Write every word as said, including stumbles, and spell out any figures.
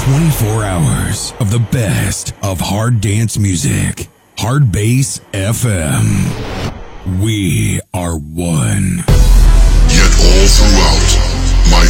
twenty-four hours of the best of hard dance music. Hard Bass F M. We are one.